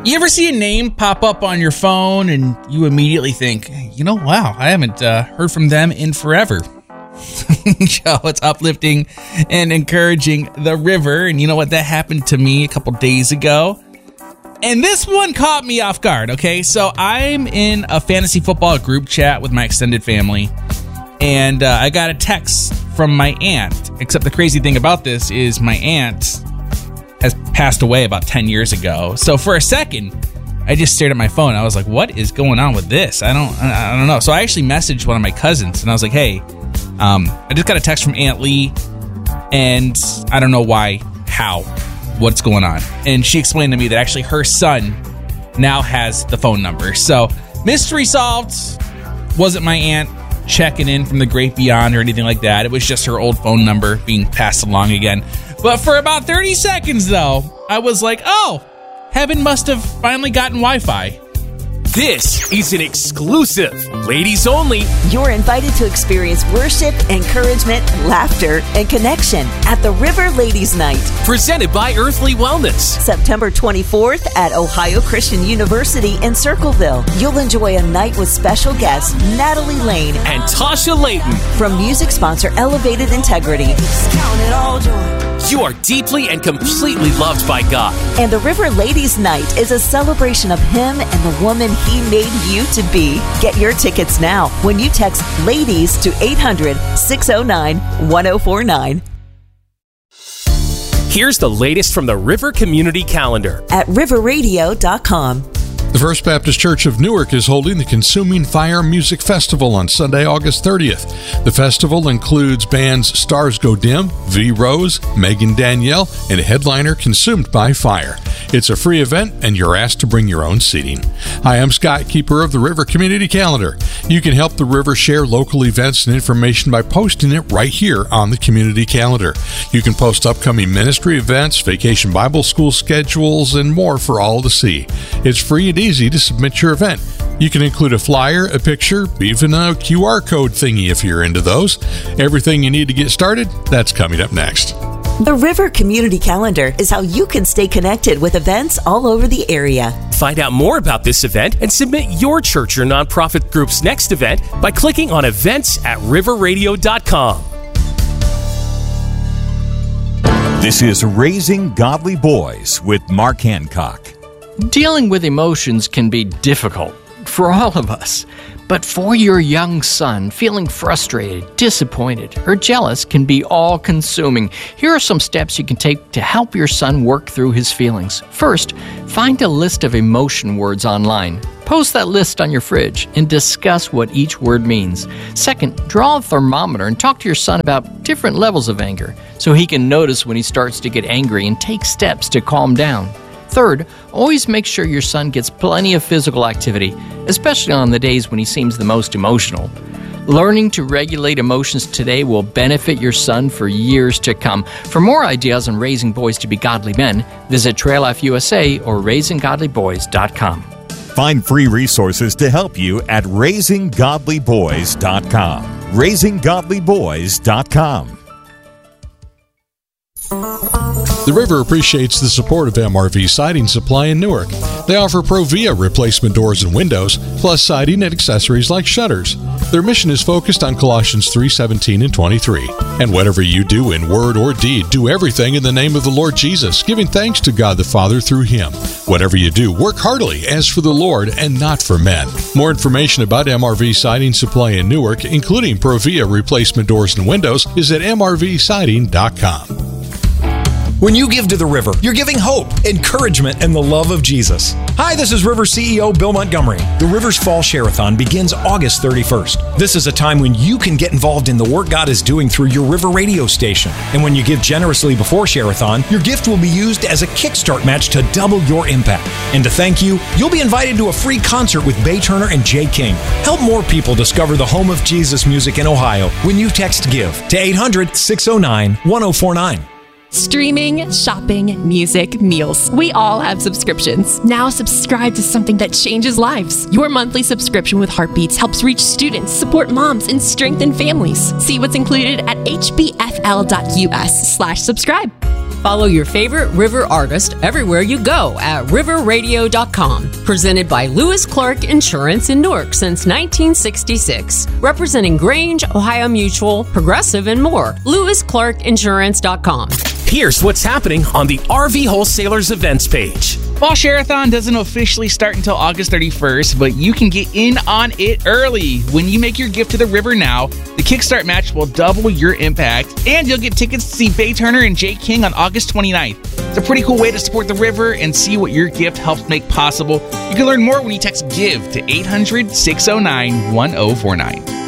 You ever see a name pop up on your phone and you immediately think, wow, I haven't heard from them in forever. Joe, it's uplifting and encouraging the river. And you know what? That happened to me a couple days ago. And this one caught me off guard, okay? So I'm in a fantasy football group chat with my extended family. And I got a text from my aunt. Except the crazy thing about this is my aunt has passed away about 10 years ago. So for a second, I just stared at my phone. I was like, what is going on with this? I don't know. So I actually messaged one of my cousins, and I was like, hey, I just got a text from Aunt Lee, and I don't know why, how, what's going on. And she explained to me that actually her son now has the phone number. So mystery solved. Wasn't my aunt checking in from the great beyond or anything like that. It was just her old phone number being passed along again. But for about 30 seconds, though, I was like, oh, heaven must have finally gotten Wi-Fi. This is an exclusive, ladies only. You're invited to experience worship, encouragement, laughter, and connection at the River Ladies Night. Presented by Earthly Wellness. September 24th at Ohio Christian University in Circleville. You'll enjoy a night with special guests Natalie Lane and Tasha Layton. From music sponsor Elevated Integrity. Count it all joy. You are deeply and completely loved by God. And the River Ladies Night is a celebration of Him and the woman He made you to be. Get your tickets now when you text LADIES to 800-609-1049. Here's the latest from the River Community Calendar at riverradio.com. The First Baptist Church of Newark is holding the Consuming Fire Music Festival on Sunday, August 30th. The festival includes bands Stars Go Dim, V. Rose, Megan Danielle, and a headliner Consumed by Fire. It's a free event, and you're asked to bring your own seating. Hi, I'm Scott, keeper of the River Community Calendar. You can help the River share local events and information by posting it right here on the Community Calendar. You can post upcoming ministry events, vacation Bible school schedules, and more for all to see. It's free and easy to submit your event. You can include a flyer, a picture, even a QR code thingy if you're into those. Everything you need to get started, that's coming up next. The River Community Calendar is how you can stay connected with events all over the area. Find out more about this event and submit your church or nonprofit group's next event by clicking on events at riverradio.com. This is Raising Godly Boys with Mark Hancock. Dealing with emotions can be difficult for all of us, but for your young son, feeling frustrated, disappointed, or jealous can be all-consuming. Here are some steps you can take to help your son work through his feelings. First, find a list of emotion words online. Post that list on your fridge and discuss what each word means. Second, draw a thermometer and talk to your son about different levels of anger so he can notice when he starts to get angry and take steps to calm down. Third, always make sure your son gets plenty of physical activity, especially on the days when he seems the most emotional. Learning to regulate emotions today will benefit your son for years to come. For more ideas on raising boys to be godly men, visit Trail Life USA or raisinggodlyboys.com. Find free resources to help you at raisinggodlyboys.com. raisinggodlyboys.com. The River appreciates the support of MRV Siding Supply in Newark. They offer Provia replacement doors and windows, plus siding and accessories like shutters. Their mission is focused on Colossians 3:17 and 23. And whatever you do in word or deed, do everything in the name of the Lord Jesus, giving thanks to God the Father through Him. Whatever you do, work heartily as for the Lord and not for men. More information about MRV Siding Supply in Newark, including Provia replacement doors and windows, is at mrvsiding.com. When you give to the River, you're giving hope, encouragement, and the love of Jesus. Hi, this is River CEO Bill Montgomery. The River's Fall Share-a-thon begins August 31st. This is a time when you can get involved in the work God is doing through your River radio station. And when you give generously before Share-a-thon, your gift will be used as a kickstart match to double your impact. And to thank you, you'll be invited to a free concert with Bay Turner and Jay King. Help more people discover the home of Jesus music in Ohio when you text GIVE to 800-609-1049. Streaming, shopping, music, meals. We all have subscriptions. Now subscribe to something that changes lives. Your monthly subscription with Heartbeats helps reach students, support moms, and strengthen families. See what's included at hbfl.us/subscribe. Follow your favorite River artist everywhere you go at riverradio.com. Presented by Lewis Clark Insurance in Newark since 1966. Representing Grange, Ohio Mutual, Progressive, and more. LewisClarkInsurance.com. Here's what's happening on the RV Wholesalers events page. Fall Share-a-thon doesn't officially start until August 31st, but you can get in on it early. When you make your gift to the river now, the Kickstart match will double your impact, and you'll get tickets to see Bay Turner and Jay King on August 29th. It's a pretty cool way to support the river and see what your gift helps make possible. You can learn more when you text GIVE to 800-609-1049.